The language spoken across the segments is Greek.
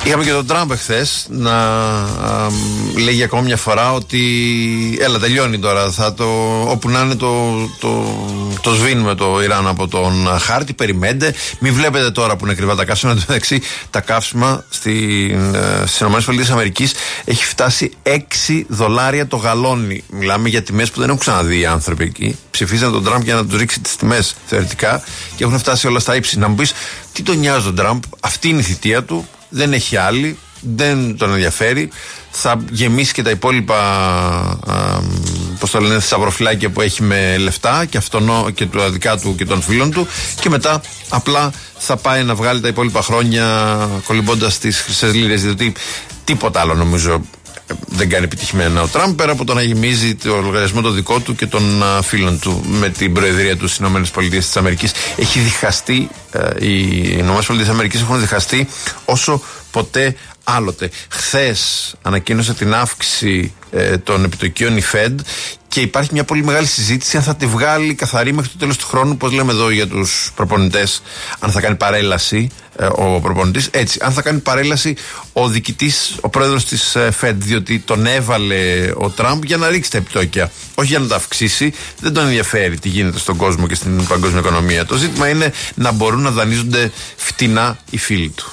Είχαμε και τον Τραμπ εχθές να λέγει ακόμα μια φορά ότι έλα, τελειώνει τώρα. Όπου να είναι το σβήνουμε το Ιράν από τον χάρτη. Περιμένετε. Μην βλέπετε τώρα που είναι κρυβά τα καύσιμα. Εντάξει, τα καύσιμα στις ΗΠΑ έχει φτάσει $6 το γαλόνι. Μιλάμε για τιμές που δεν έχουν ξαναδεί οι άνθρωποι εκεί. Ψηφίζαν τον Τραμπ για να τους ρίξει τις τιμές θεωρητικά και έχουν φτάσει όλα στα ύψη. Να μου πεις, τι τον νοιάζει τον Τραμπ, αυτή είναι η θητεία του. Δεν έχει άλλη, δεν τον ενδιαφέρει. Θα γεμίσει και τα υπόλοιπα σταυροφυλάκια που έχει με λεφτά και τα δικά του και των φίλων του. Και μετά απλά θα πάει να βγάλει τα υπόλοιπα χρόνια κολυμπώντας τις χρυσές λίρες. Διότι τίποτα άλλο νομίζω δεν κάνει επιτυχημένα ο Τραμπ, πέρα από το να γεμίζει το λογαριασμό το δικό του και των φίλων του με την προεδρία του στις ΗΠΑ. Έχει διχαστεί, οι ΗΠΑ έχουν διχαστεί όσο ποτέ άλλοτε. Χθες ανακοίνωσε την αύξηση των επιτοκίων η Fed και υπάρχει μια πολύ μεγάλη συζήτηση αν θα τη βγάλει καθαρή μέχρι το τέλος του χρόνου, πώς λέμε εδώ για τους προπονητές, αν θα κάνει παρέλαση ο προπονητής, έτσι, αν θα κάνει παρέλαση ο διοικητής, ο πρόεδρος της Fed, διότι τον έβαλε ο Τραμπ για να ρίξει τα επιτόκια, όχι για να τα αυξήσει. Δεν τον ενδιαφέρει τι γίνεται στον κόσμο και στην παγκόσμια οικονομία. Το ζήτημα είναι να μπορούν να δανείζονται φτηνά οι φίλοι του.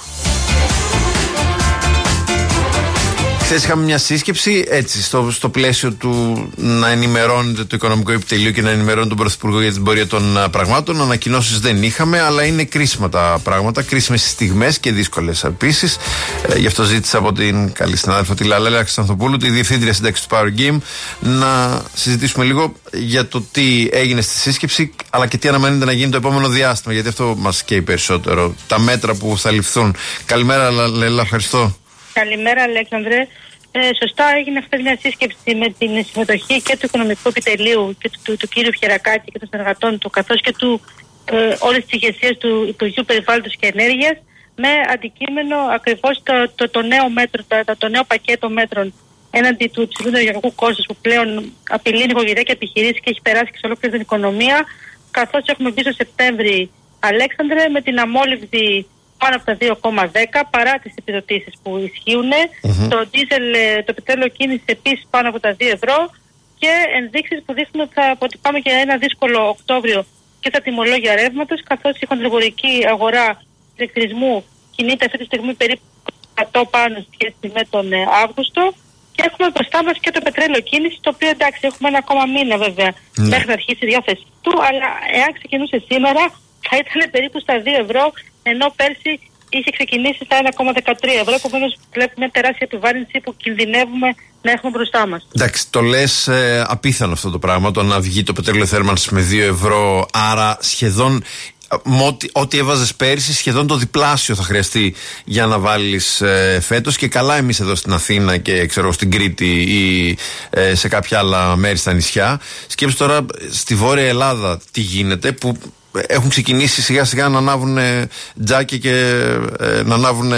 Χθες είχαμε μια σύσκεψη έτσι στο πλαίσιο του να ενημερώνεται το Οικονομικό Επιτελείο και να ενημερώνει τον Πρωθυπουργό για την πορεία των πραγμάτων. Ανακοινώσεις δεν είχαμε, αλλά είναι κρίσιμα τα πράγματα, κρίσιμες στιγμές και δύσκολες επίσης. Γι' αυτό ζήτησα από την καλή συνάδελφο τη Λαλέλα Ξανθοπούλου, τη Διευθύντρια Σύνταξης του Power Game, να συζητήσουμε λίγο για το τι έγινε στη σύσκεψη, αλλά και τι αναμένεται να γίνει το επόμενο διάστημα, γιατί αυτό μας καίει περισσότερο. Τα μέτρα που θα ληφθούν. Καλημέρα, Λαλέλα, ευχαριστώ. Καλημέρα, Αλέξανδρε. Σωστά, έγινε χθες μια σύσκεψη με την συμμετοχή και του Οικονομικού Επιτελείου και του κύριου Φιερακάκη και των συνεργατών του, καθώς και όλες τις ηγεσίες του Υπουργείου Περιβάλλοντος και Ενέργειας, με αντικείμενο ακριβώς το νέο μέτρο, το νέο πακέτο μέτρων έναντι του υψηλού ενεργειακού κόστους που πλέον απειλεί νοικοκυριά και επιχειρήσεις και έχει περάσει και σε ολόκληρη την οικονομία, καθώς έχουμε μπει στο Σεπτέμβρη, Αλέξανδρε, με την αμόλυβδη πάνω από τα 2,10 παρά τις επιδοτήσεις που ισχύουν. Το ντίζελ, το πετρέλαιο κίνηση επίσης πάνω από τα 2 ευρώ και ενδείξεις που δείχνουν ότι πάμε για ένα δύσκολο Οκτώβριο και στα τιμολόγια ρεύματος, καθώς η χονδροβορική αγορά ηλεκτρισμού κινείται αυτή τη στιγμή περίπου 100 πάνω σχέση με τον Αύγουστο και έχουμε μπροστά μας και το πετρέλαιο κίνηση, το οποίο εντάξει έχουμε ένα ακόμα μήνα βέβαια μέχρι να αρχίσει η διάθεση του, αλλά εάν ξεκινούσε σήμερα θα ήταν περίπου στα 2 ευρώ, ενώ πέρσι είχε ξεκινήσει στα 1,13 ευρώ. Επομένως, βλέπουμε μια τεράστια επιβάρυνση που κινδυνεύουμε να έχουμε μπροστά μας. Εντάξει, το λες απίθανο αυτό το πράγμα, το να βγει το πετρέλαιο θέρμανσης με 2 ευρώ. Άρα, σχεδόν ό,τι έβαζες πέρσι, σχεδόν το διπλάσιο θα χρειαστεί για να βάλεις φέτος. Και καλά, εμείς εδώ στην Αθήνα και ξέρω στην Κρήτη ή σε κάποια άλλα μέρη στα νησιά. Σκέψου τώρα στη Βόρεια Ελλάδα τι γίνεται, που έχουν ξεκινήσει σιγά σιγά να ανάβουν τζάκι και να ανάβουν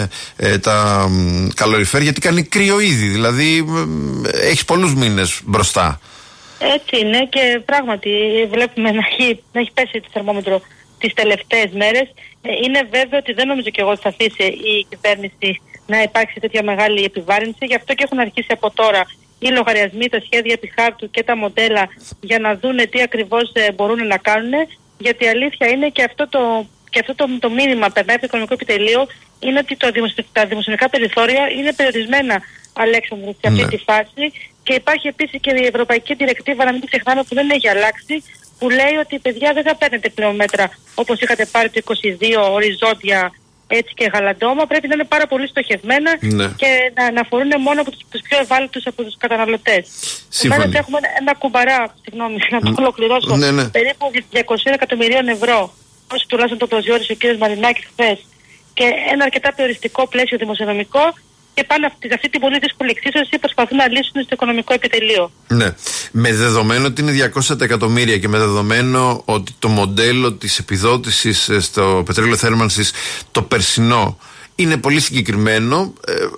τα καλοριφέρ, γιατί κάνει κρύο ήδη. Δηλαδή έχεις πολλούς μήνες μπροστά. Έτσι είναι και πράγματι βλέπουμε να έχει πέσει το θερμόμετρο τις τελευταίες μέρες. Είναι βέβαιο ότι δεν νομίζω και εγώ ότι θα αφήσει η κυβέρνηση να υπάρξει τέτοια μεγάλη επιβάρυνση. Γι' αυτό και έχουν αρχίσει από τώρα οι λογαριασμοί, τα σχέδια επιχάρτου και τα μοντέλα για να δούνε τι ακριβώς μπορούν να κάνουν. Γιατί η αλήθεια είναι και αυτό το μήνυμα περνάει από το Οικονομικό Επιτελείο, είναι ότι τα δημοσιονομικά περιθώρια είναι περιορισμένα, Αλέξανδρο, σε αυτή τη φάση. Και υπάρχει επίσης και η Ευρωπαϊκή Διρεκτίβα, να μην την ξεχνάμε, που δεν έχει αλλάξει, που λέει ότι παιδιά δεν θα παίρνετε πλέον μέτρα όπως είχατε πάρει το 22 οριζόντια έτσι και γαλαντόμα. Πρέπει να είναι πάρα πολύ στοχευμένα και να αφορούν μόνο από τους πιο ευάλωτους από τους καταναλωτές. Επομένως έχουμε ένα κουμπαρά, συγγνώμη, να το ολοκληρώσω, περίπου 200 εκατομμυρίων ευρώ, όσο τουλάχιστον το προσδιορίσε ο κ. Μαρινάκης χθες, και ένα αρκετά περιοριστικό πλαίσιο δημοσιονομικό. Και πάνω σε αυτή την πολύ δύσκολη εξίσωση προσπαθούν να λύσουν στο Οικονομικό Επιτελείο. Ναι. Με δεδομένο ότι είναι 200 εκατομμύρια και με δεδομένο ότι το μοντέλο της επιδότησης στο πετρέλαιο θέρμανσης το περσινό είναι πολύ συγκεκριμένο,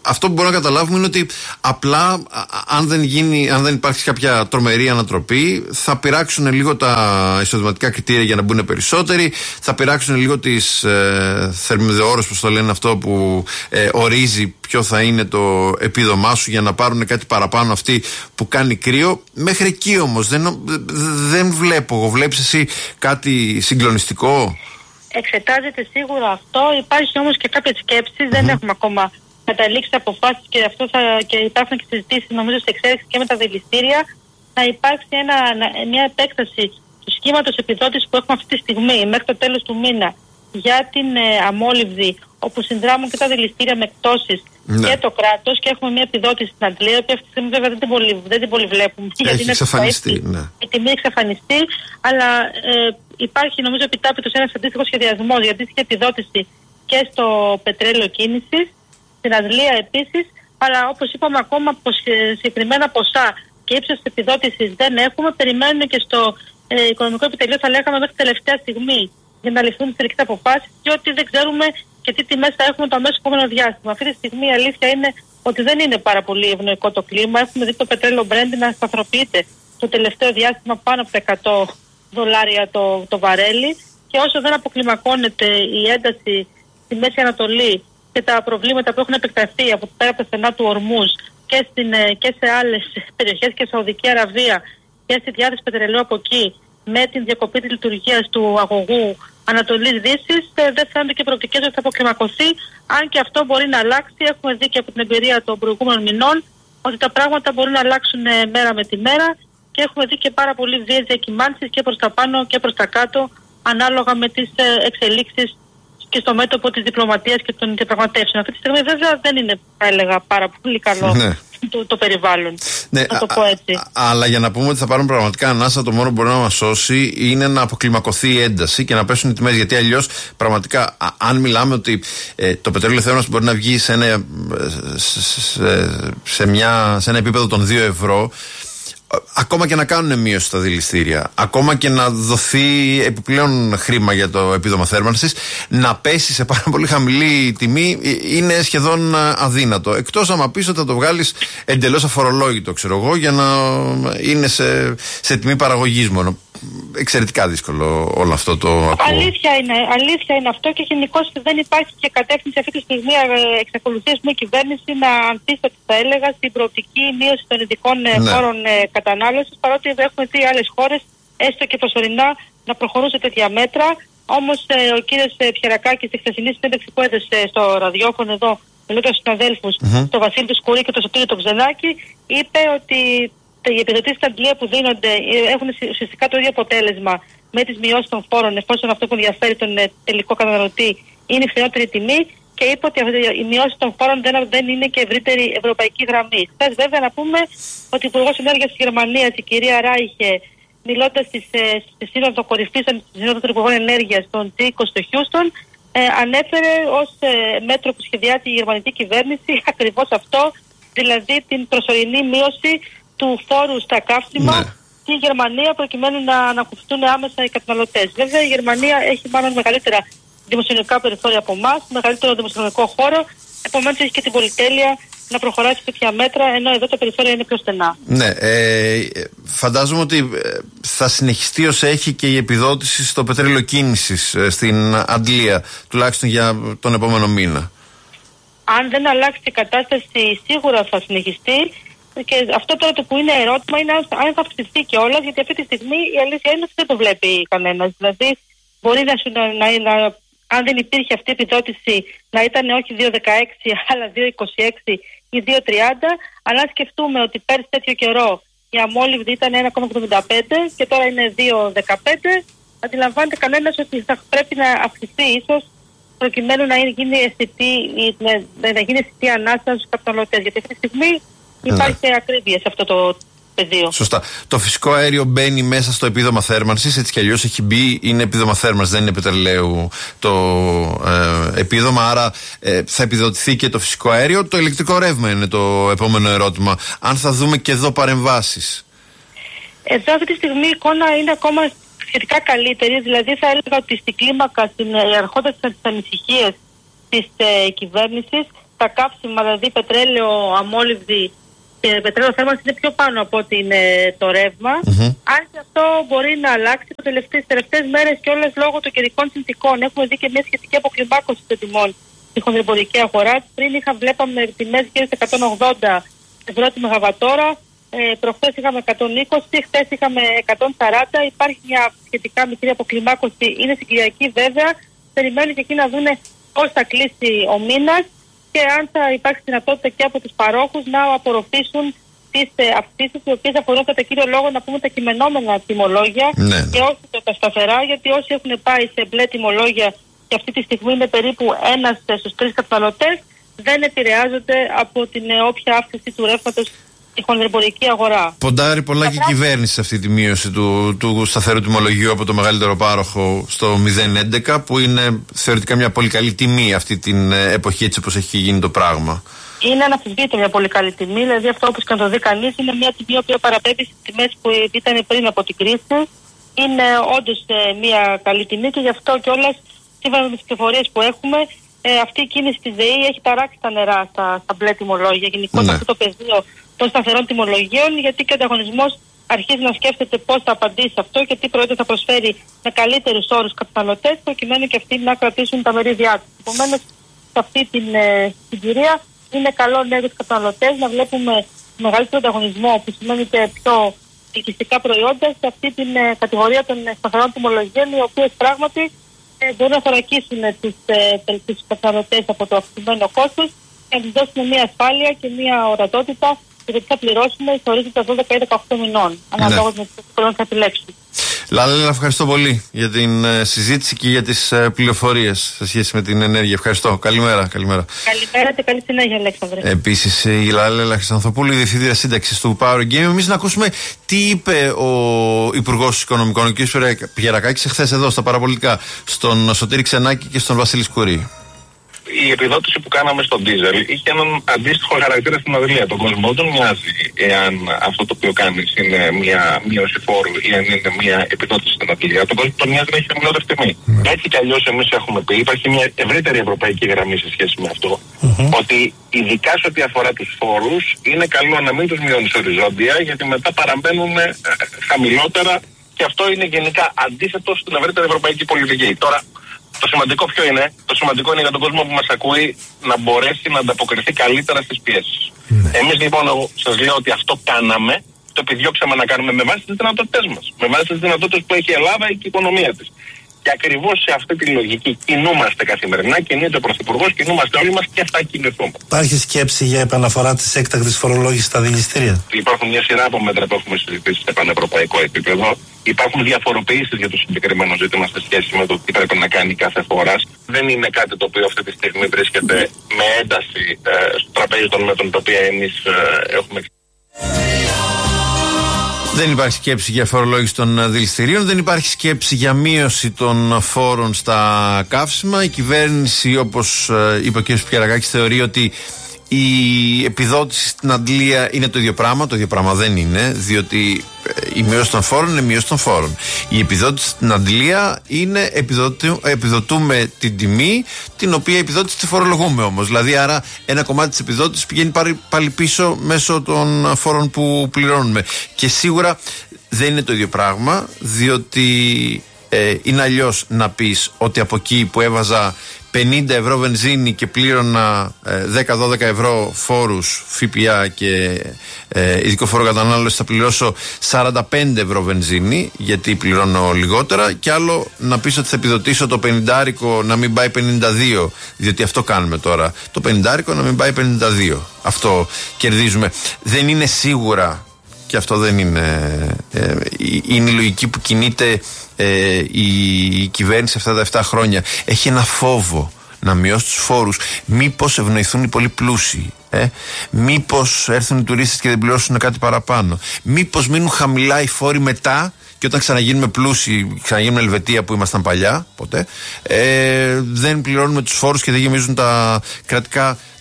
αυτό που μπορούμε να καταλάβουμε είναι ότι απλά αν δεν υπάρξει κάποια τρομερή ανατροπή, θα πειράξουν λίγο τα εισοδηματικά κριτήρια για να μπουν περισσότεροι, θα πειράξουν λίγο τις θερμιδεόρες, που το λένε αυτό, που ορίζει ποιο θα είναι το επίδομά σου, για να πάρουν κάτι παραπάνω αυτοί που κάνει κρύο. Μέχρι εκεί όμως δεν βλέπω. Βλέπεις εσύ κάτι συγκλονιστικό? Εξετάζεται σίγουρα αυτό. Υπάρχει όμως και κάποιες σκέψεις. Δεν έχουμε ακόμα καταλήξει αποφάσεις και υπάρχουν και συζητήσεις, νομίζω, σε εξέλιξη και με τα δηληστήρια, να υπάρξει μια επέκταση του σχήματος επιδότησης που έχουμε αυτή τη στιγμή μέχρι το τέλος του μήνα για την αμόλυβδη, όπου συνδράμουν και τα δηληστήρια με εκτόσεις και το κράτος, και έχουμε μια επιδότηση στην Αντλία, που αυτή τη στιγμή βέβαια δεν την πολύ βλέπουμε. Έχει εξαφανιστεί. Η τιμή εξαφανιστεί, αλλά υπάρχει, νομίζω, επιτάπητος ένας αντίστοιχος σχεδιασμός για αντίστοιχη επιδότηση και στο πετρέλαιο κίνησης, στην Αντλία επίσης, αλλά όπως είπαμε, ακόμα συγκεκριμένα ποσά και ύψος της επιδότησης δεν έχουμε. Περιμένουν και στο οικονομικό επιτελείο, θα λέγαμε, μέχρι τελευταία στιγμή για να ληφθούν τις τελικές αποφάσεις, και ότι δεν ξέρουμε και τι τιμές θα έχουμε το αμέσως επόμενο διάστημα. Αυτή τη στιγμή η αλήθεια είναι ότι δεν είναι πάρα πολύ ευνοϊκό το κλίμα. Έχουμε δει το πετρέλαιο Brent να σταθεροποιείται το τελευταίο διάστημα πάνω από τα $100 το βαρέλι, και όσο δεν αποκλιμακώνεται η ένταση στη Μέση Ανατολή και τα προβλήματα που έχουν επεκταθεί από πέρα από τα στενά του Ορμούζ και σε άλλες περιοχές και Σαουδική Αραβία και στη διάθεση πετρελαίου από εκεί, με την διακοπή της λειτουργίας του αγωγού Ανατολής Δύσης, δεν φαίνονται και προοπτικές ότι θα αποκλιμακωθεί, αν και αυτό μπορεί να αλλάξει. Έχουμε δει και από την εμπειρία των προηγούμενων μηνών ότι τα πράγματα μπορούν να αλλάξουν μέρα με τη μέρα, και έχουμε δει και πάρα πολύ βίαιες διακυμάνσεις και προς τα πάνω και προς τα κάτω, ανάλογα με τις εξελίξεις και στο μέτωπο της διπλωματίας και των διαπραγματεύσεων. Αυτή τη στιγμή βέβαια δεν είναι, θα έλεγα, πάρα πολύ καλό το περιβάλλον. Να το πω έτσι. Αλλά για να πούμε ότι θα πάρουν πραγματικά ανάσα, το μόνο που μπορεί να μας σώσει είναι να αποκλιμακωθεί η ένταση και να πέσουν οι τιμές. Γιατί αλλιώς πραγματικά, αν μιλάμε ότι το πετρέλαιο Θέρμανας μπορεί να βγει σε ένα επίπεδο των 2 ευρώ, ακόμα και να κάνουν μείωση στα δηληστήρια, ακόμα και να δοθεί επιπλέον χρήμα για το επίδομα θέρμανσης, να πέσει σε πάρα πολύ χαμηλή τιμή είναι σχεδόν αδύνατο. Εκτός άμα πεις ότι θα το βγάλεις εντελώς αφορολόγητο, ξέρω εγώ, για να είναι σε τιμή παραγωγής μόνο. Εξαιρετικά δύσκολο όλο αυτό το ακούω. Αλήθεια είναι αυτό, και γενικώς δεν υπάρχει και κατεύθυνση αυτή τη στιγμή. Εξακολουθεί η κυβέρνηση να αντίστοιχα, θα έλεγα, στην προοπτική μείωση των ειδικών φόρων κατανάλωσης, παρότι έχουμε δει άλλες χώρες, έστω και προσωρινά, να προχωρούν σε τέτοια μέτρα. Όμως ο κύριος Πιερακάκης, στη χθεσινή συνέντευξη που έδωσε στο ραδιόφωνο εδώ, μιλώντας στους συναδέλφους, τον Βασίλη του Σκουρί και τον Σωτήρη τον Ξενάκη, είπε ότι οι επιδοτήσεις στην Αγγλία που δίνονται έχουν ουσιαστικά το ίδιο αποτέλεσμα με τις μειώσεις των φόρων, εφόσον αυτό που ενδιαφέρει τον τελικό καταναλωτή είναι η φθηνότερη τιμή, και είπε ότι η μειώση των φόρων δεν είναι και ευρύτερη ευρωπαϊκή γραμμή. Χθες βέβαια να πούμε ότι η Υπουργός Ενέργειας της Γερμανίας, η κυρία Ράιχε, μιλώντας στη Σύνοδο Κορυφής, στη Σύνοδο των Υπουργών Ενέργειας των G20 στο Χιούστον, ανέφερε ως μέτρο που σχεδιάζει η γερμανική κυβέρνηση ακριβώς αυτό, δηλαδή την προσωρινή μείωση του φόρου στα καύσιμα στη Γερμανία, προκειμένου να ανακουφιστούν άμεσα οι καταναλωτές. Βέβαια η Γερμανία έχει μάλλον μεγαλύτερα δημοσιονομικά περιθώρια από εμάς, μεγαλύτερο δημοσιονομικό χώρο, επομένως έχει και την πολυτέλεια να προχωράσει σε τέτοια μέτρα, ενώ εδώ τα περιθώρια είναι πιο στενά. Ναι, φαντάζομαι ότι θα συνεχιστεί ως έχει και η επιδότηση στο πετρέλαιο κίνησης στην Αντλία, τουλάχιστον για τον επόμενο μήνα. Αν δεν αλλάξει η κατάσταση, σίγουρα θα συνεχιστεί. Και αυτό τώρα το που είναι ερώτημα είναι αν θα αυξηθεί κιόλας, γιατί αυτή τη στιγμή η αλήθεια είναι ότι δεν το βλέπει κανένας. Δηλαδή, μπορεί αν δεν υπήρχε αυτή η επιδότηση, να ήταν όχι 2,16 αλλά 2,26 ή 2,30. Αλλά αν σκεφτούμε ότι πέρσι τέτοιο καιρό η αμόλυβδη ήταν 1,75 και τώρα είναι 2,15, αντιλαμβάνεται κανένας ότι θα πρέπει να αυξηθεί ίσως, προκειμένου να γίνει αισθητή ανάσα στους καταναλωτές. Γιατί αυτή τη στιγμή υπάρχει ακρίβεια σε αυτό το πεδίο. Σωστά. Το φυσικό αέριο μπαίνει μέσα στο επίδομα θέρμανσης, έτσι κι αλλιώς έχει μπει, είναι επίδομα θέρμανσης, δεν είναι πετρελαίου το επίδομα, άρα θα επιδοτηθεί και το φυσικό αέριο. Το ηλεκτρικό ρεύμα είναι το επόμενο ερώτημα. Αν θα δούμε και εδώ παρεμβάσεις. Εδώ αυτή τη στιγμή η εικόνα είναι ακόμα σχετικά καλύτερη, δηλαδή θα έλεγα ότι στην κλίμακα, αρχόντας τις ανησυχίες της κυβέρνησης, τα καύσιμα, δηλαδή πετρέλαιο, αμόλυβδη και πετρέλαιο θέρμανσης είναι πιο πάνω από ό,τι είναι το ρεύμα. Αν και αυτό μπορεί να αλλάξει τις τελευταίες μέρες και όλες λόγω των καιρικών συνθηκών. Έχουμε δει και μια σχετική αποκλιμάκωση των τιμών στη χονδρεμπορική αγορά. Πριν βλέπαμε τιμές γύρω στα 180 ευρώ τη μεγαβατόρα. Προχθές είχαμε 120, χθες είχαμε 140. Υπάρχει μια σχετικά μικρή αποκλιμάκωση. Είναι στην Κυριακή βέβαια. Περιμένουν και εκεί να δούνε πώς θα κλείσει ο μήνας και αν θα υπάρξει δυνατότητα και από τους παρόχους να απορροφήσουν τις αυξήσεις, οι οποίες αφορούν κατά κύριο λόγο να πούμε τα κειμενόμενα τιμολόγια και όχι τα σταθερά, γιατί όσοι έχουν πάει σε μπλε τιμολόγια και αυτή τη στιγμή είναι περίπου 1 στους 3 καταναλωτές, δεν επηρεάζονται από την όποια αύξηση του ρεύματος στη χονδρεμπορική αγορά. Ποντάρει πολλά και η κυβέρνηση σε αυτή τη μείωση του σταθερού τιμολογίου από το μεγαλύτερο πάροχο στο 0,11, που είναι θεωρητικά μια πολύ καλή τιμή αυτή την εποχή, έτσι όπως έχει γίνει το πράγμα. Είναι αναμφισβήτητα μια πολύ καλή τιμή, δηλαδή αυτό όπως και να το δει κανείς είναι μια τιμή που παραπέμπει στις τιμές που ήταν πριν από την κρίση. Είναι όντως μια καλή τιμή και γι' αυτό κιόλας, σύμφωνα με τις πληροφορίες που έχουμε, αυτή η κίνηση της ΔΕΗ έχει ταράξει τα νερά στα μπλε τιμολόγια. Γενικότερα αυτό το πεδίο των σταθερών τιμολογίων, γιατί και ο ανταγωνισμός αρχίζει να σκέφτεται πώς θα απαντήσει αυτό και τι προϊόντα θα προσφέρει με καλύτερους όρους καταναλωτές, προκειμένου και αυτοί να κρατήσουν τα μερίδια τους. Επομένως, σε αυτή την συγκυρία είναι καλό νέο για τους καταναλωτές να βλέπουμε μεγαλύτερο ανταγωνισμό, που σημαίνει και πιο ελκυστικά προϊόντα σε αυτή την κατηγορία των σταθερών τιμολογίων, οι οποίες πράγματι μπορούν να θωρακίσουν τους καταναλωτές από το αυξημένο κόστος και να τους δώσουν μια ασφάλεια και μια ορατότητα και θα πληρώσουμε ορίζοντα 12 ή 18 μηνών, αναλόγως με το που θα επιλέξουν. Λάλα, ευχαριστώ πολύ για την συζήτηση και για τις πληροφορίες σε σχέση με την ενέργεια. Ευχαριστώ. Καλημέρα. Καλημέρα και καλή συνέχεια, Αλέξανδρε. Επίσης, η Λάλα Χρυσανθοπούλου, η Διευθύντρια Σύνταξης του Power Game. Εμείς να ακούσουμε τι είπε ο Υπουργός Οικονομικών, ο κ. Πιερακάκης, εχθές εδώ στα παραπολιτικά, στον Σωτήρη Ξενάκη και στον Βασίλη Σκουρή. Η επιδότηση που κάναμε στον ντίζελ είχε έναν αντίστοιχο χαρακτήρα στην Αδρία. Τον κόσμο δεν μοιάζει εάν αυτό το οποίο κάνει είναι μια μείωση φόρου ή αν είναι μια επιδότηση στην Αδρία. Τον κόσμο τον μοιάζει να έχει χαμηλότερη τιμή. Έτσι κι αλλιώς εμείς έχουμε πει, υπάρχει μια ευρύτερη ευρωπαϊκή γραμμή σε σχέση με αυτό, ότι ειδικά σε ό,τι αφορά τους φόρους είναι καλό να μην τους μειώνεις οριζόντια, γιατί μετά παραμένουν χαμηλότερα και αυτό είναι γενικά αντίθετο στην ευρύτερη ευρωπαϊκή πολιτική. Τώρα, το σημαντικό ποιο είναι? Το σημαντικό είναι για τον κόσμο που μας ακούει να μπορέσει να ανταποκριθεί καλύτερα στις πιέσεις. Εμείς λοιπόν, σας λέω ότι αυτό κάναμε, το επιδιώξαμε να κάνουμε με βάση τις δυνατότητες μας. Με βάση τις δυνατότητες που έχει η Ελλάδα και η οικονομία της. Και ακριβώς σε αυτή τη λογική κινούμαστε καθημερινά, κινείται ο Πρωθυπουργός, κινούμαστε όλοι μας και θα κινηθούμε. Υπάρχει σκέψη για επαναφορά της έκτακτης φορολόγησης στα δηληστήρια? Υπάρχουν μια σειρά από μέτρα που έχουμε συζητήσει σε πανευρωπαϊκό επίπεδο. Υπάρχουν διαφοροποιήσεις για το συγκεκριμένο ζήτημα σε σχέση με το τι πρέπει να κάνει κάθε χώρα. Δεν είναι κάτι το οποίο αυτή τη στιγμή βρίσκεται με ένταση στο τραπέζι των μέτρων τα οποία εμείς έχουμε. Δεν υπάρχει σκέψη για φορολόγηση των δηληστηρίων, δεν υπάρχει σκέψη για μείωση των φόρων στα καύσιμα. Η κυβέρνηση, όπως είπε ο κ. Πιερακάκης, θεωρεί ότι η επιδότηση στην αντλία είναι το ίδιο πράγμα. Το ίδιο πράγμα δεν είναι, διότι η μείωση των φόρων είναι μείωση των φόρων. Η επιδότηση στην αντλία είναι επιδοτούμε την τιμή, την οποία επιδότηση τη φορολογούμε όμως. Δηλαδή, άρα ένα κομμάτι της επιδότησης πηγαίνει πάλι πίσω μέσω των φόρων που πληρώνουμε. Και σίγουρα δεν είναι το ίδιο πράγμα, διότι είναι αλλιώς να πεις ότι από εκεί που έβαζα 50 ευρώ βενζίνη και πλήρωνα 10-12 ευρώ φόρους, ΦΠΑ και ειδικό φόρο κατανάλωση, θα πληρώσω 45 ευρώ βενζίνη γιατί πληρώνω λιγότερα, και άλλο να πεις ότι θα επιδοτήσω το 50 να μην πάει 52, διότι αυτό κάνουμε τώρα, το 50 να μην πάει 52. Αυτό κερδίζουμε. Δεν είναι σίγουρα, και αυτό δεν είναι, είναι η λογική που κινείται η κυβέρνηση αυτά τα 7 χρόνια. Έχει ένα φόβο να μειώσει τους φόρους. Μήπως ευνοηθούν οι πολύ πλούσιοι, μήπως έρθουν οι τουρίστες και δεν πληρώσουν κάτι παραπάνω, μήπως μείνουν χαμηλά οι φόροι μετά και όταν ξαναγίνουμε πλούσιοι, ξαναγίνουμε Ελβετία που ήμασταν παλιά, ποτέ, δεν πληρώνουμε τους φόρους και δεν γεμίζουν τα κρατικά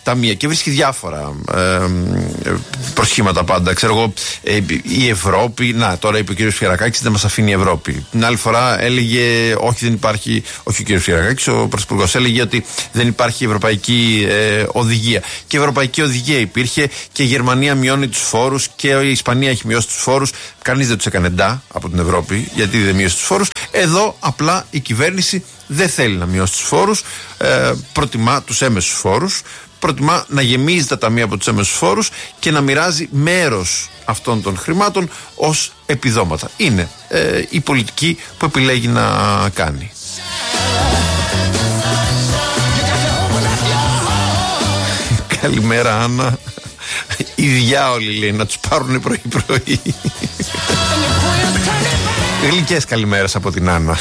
ταμεία και βρίσκει διάφορα προσχήματα πάντα. Ξέρω εγώ, η Ευρώπη, τώρα είπε ο κύριος Φιερακάκης, δεν μας αφήνει η Ευρώπη. Την άλλη φορά έλεγε, όχι δεν υπάρχει, όχι ο κύριος Φιερακάκης, ο Πρωθυπουργός έλεγε ότι δεν υπάρχει ευρωπαϊκή οδηγία. Και η ευρωπαϊκή οδηγία υπήρχε και η Γερμανία μειώνει τους φόρους και η Ισπανία έχει μειώσει τους φόρους. Κανείς δεν τους έκανε ντά από την Ευρώπη, γιατί δεν μείωσε τους φόρους. Εδώ απλά η κυβέρνηση δεν θέλει να μειώσει τους φόρους, προτιμά τους έμεσους φόρους, προτιμά να γεμίζει τα ταμεία από τους έμεσους φόρους και να μοιράζει μέρος αυτών των χρημάτων ως επιδόματα. Είναι η πολιτική που επιλέγει να κάνει. Καλημέρα Άννα. Οι διάολοι λέει να τους πάρουν πρωί-πρωί. Γλυκές καλημέρες από την Άννα.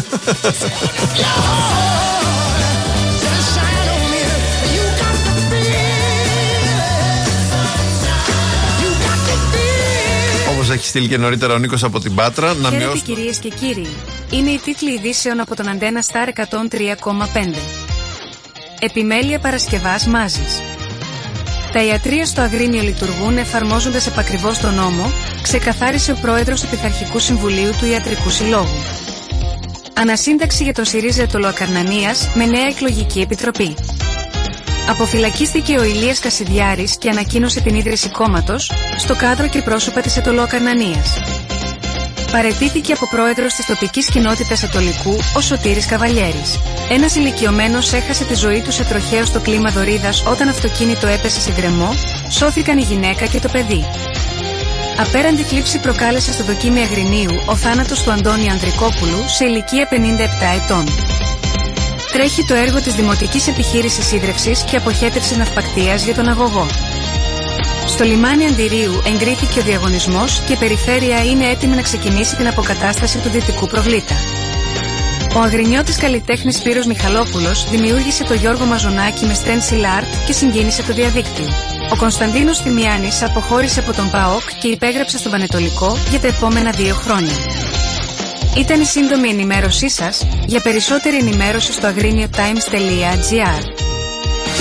Όπως έχει στείλει και νωρίτερα ο Νίκος από την Πάτρα. Χαίρετε κυρίες και κύριοι. Είναι οι τίτλοι ειδήσεων από τον Αντένα Σταρ 103,5. Επιμέλεια Παρασκευάς Μάζης. Τα ιατρεία στο Αγρίνιο λειτουργούν εφαρμόζοντας επακριβώς τον νόμο, ξεκαθάρισε ο πρόεδρος του Πειθαρχικού Συμβουλίου του Ιατρικού Συλλόγου. Ανασύνταξη για τον ΣΥΡΙΖΑ Ετωλοακαρνανίας με νέα εκλογική επιτροπή. Αποφυλακίστηκε ο Ηλίας Κασιδιάρης και ανακοίνωσε την ίδρυση κόμματος, στο κάδρο και πρόσωπα της Ετωλοακαρνανίας. Παραιτήθηκε από πρόεδρος της τοπικής κοινότητας Ετωλικού ο Σωτήρης Καβαλιέρης. Ένας ηλικιωμένος έχασε τη ζωή του σε τροχαίο στο κλίμα Δωρίδας όταν αυτοκίνητο έπεσε σε γκρεμό, σώθηκαν η γυναίκα και το παιδί. Απέραντη θλίψη προκάλεσε στο δοκίμιο Αγρινίου ο θάνατος του Αντώνη Ανδρικόπουλου σε ηλικία 57 ετών. Τρέχει το έργο της Δημοτικής Επιχείρησης Ίδρευσης και Αποχέτευσης Ναυπακτείας για τον αγωγό. Στο λιμάνι Αντιρίου εγκρίθηκε ο διαγωνισμός και η περιφέρεια είναι έτοιμη να ξεκινήσει την αποκατάσταση του δυτικού προβλήτα. Ο αγρινιώτης καλλιτέχνης Σπύρος Μιχαλόπουλος δημιούργησε το Γιώργο Μαζονάκη με stencil art και συγκίνησε το διαδίκτυο. Ο Κωνσταντίνος Θημιάνης αποχώρησε από τον ΠΑΟΚ και υπέγραψε στον Πανετολικό για τα επόμενα 2 χρόνια. Ήταν η σύντομη ενημέρωσή σας. Για περισσότερη ενημέρωση στο agriniotimes.gr.